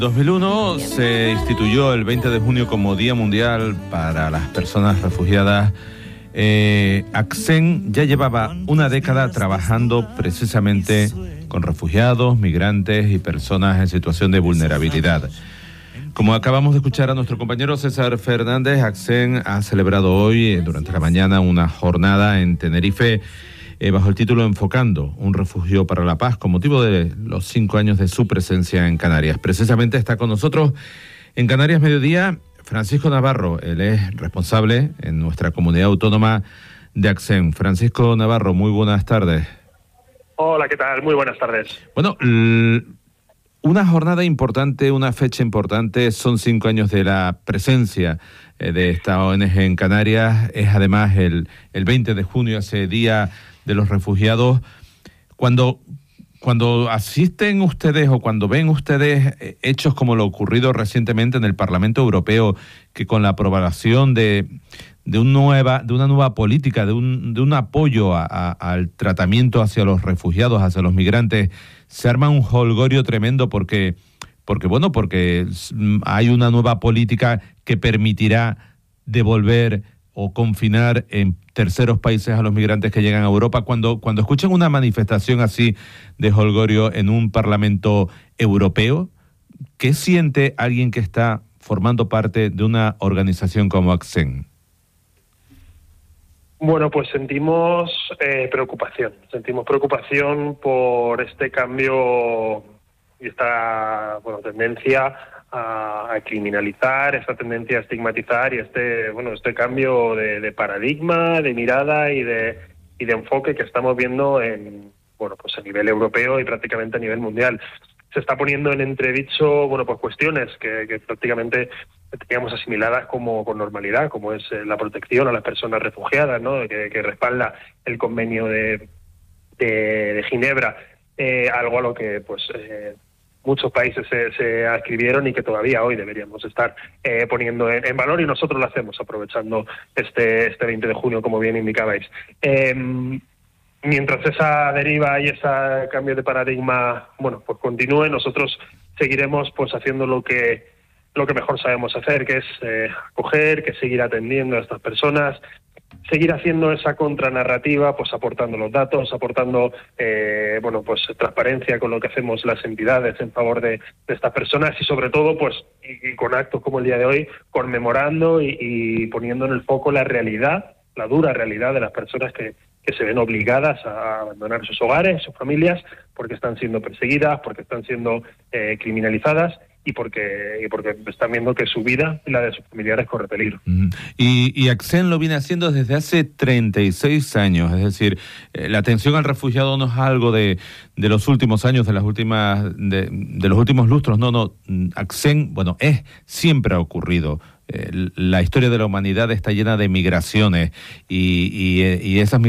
2001 se instituyó el 20 de junio como Día Mundial para las Personas Refugiadas. ACCEN ya llevaba una década trabajando precisamente con refugiados, migrantes y personas en situación de vulnerabilidad. Como acabamos de escuchar a nuestro compañero César Fernández, ACCEN ha celebrado hoy, durante la mañana, una jornada en Tenerife bajo el título Enfocando un refugio para la paz, con motivo de los 5 años de su presencia en Canarias. Precisamente está con nosotros en Canarias Mediodía Francisco Navarro. Él es responsable en nuestra comunidad autónoma de ACCEN. Francisco Navarro, muy buenas tardes. Hola, ¿qué tal? Muy buenas tardes. Bueno, una jornada importante, una fecha importante, son 5 años de la presencia de esta ONG en Canarias. Es además el 20 de junio, ese Día de los Refugiados. Cuando asisten ustedes o cuando ven ustedes hechos como lo ocurrido recientemente en el Parlamento Europeo, que con la aprobación de una nueva política, de un apoyo al tratamiento hacia los refugiados, hacia los migrantes, se arma un jolgorio tremendo porque hay una nueva política que permitirá devolver o confinar en terceros países a los migrantes que llegan a Europa. Cuando escuchan una manifestación así de jolgorio en un Parlamento Europeo, ¿qué siente alguien que está formando parte de una organización como ACCEN? Bueno, pues sentimos preocupación. Sentimos preocupación por este cambio y esta tendencia a criminalizar, esta tendencia a estigmatizar y este cambio de paradigma, de mirada y de enfoque que estamos viendo a nivel europeo y prácticamente a nivel mundial. Se está poniendo en entredicho cuestiones que prácticamente teníamos asimiladas como con normalidad, como es la protección a las personas refugiadas, ¿no? que respalda el convenio de Ginebra, algo a lo que muchos países se adscribieron y que todavía hoy deberíamos estar poniendo en valor, y nosotros lo hacemos aprovechando este 20 de junio, como bien indicabais. Mientras esa deriva y ese cambio de paradigma continúe, nosotros seguiremos haciendo lo que mejor sabemos hacer, que es acoger, que seguir atendiendo a estas personas, seguir haciendo esa contranarrativa, aportando los datos, aportando transparencia con lo que hacemos las entidades en favor de estas personas, y sobre todo y con actos como el día de hoy, conmemorando y poniendo en el foco la realidad, la dura realidad de las personas que se ven obligadas a abandonar sus hogares, sus familias, porque están siendo perseguidas, porque están siendo criminalizadas, y porque están viendo que su vida y la de sus familiares corre peligro. Y ACCEN lo viene haciendo desde hace 36 años, es decir, la atención al refugiado no es algo de los últimos años, de los últimos lustros, no, ACCEN, siempre ha ocurrido. La historia de la humanidad está llena de migraciones y esas migraciones